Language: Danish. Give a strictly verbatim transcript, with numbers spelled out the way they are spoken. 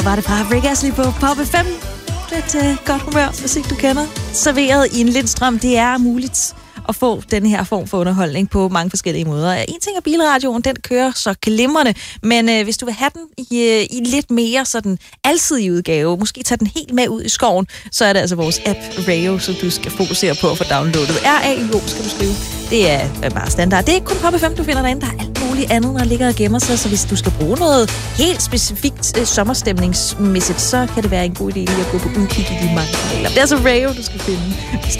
Var det fra Rick Astley på Pop F M. Lidt uh, godt humør, hvis ikke du kender. Serveret i en Lindstrøm. Det er muligt at få den her form for underholdning på mange forskellige måder. En ting er bilradioen, den kører så glimrende, men øh, hvis du vil have den i, øh, i lidt mere sådan alsidig udgave, måske tage den helt med ud i skoven, så er det altså vores app Rayo, som du skal fokusere på at få downloadet. R A Y O skal du skrive. Det er øh, bare standard. Det er ikke kun Pop F M, du finder derinde. Der er alt muligt andet, der ligger og gemmer sig, så hvis du skal bruge noget helt specifikt øh, sommerstemningsmæssigt, så kan det være en god idé lige at gå på udkig i de mange kanaler. Det er altså Rayo, du skal finde, hvis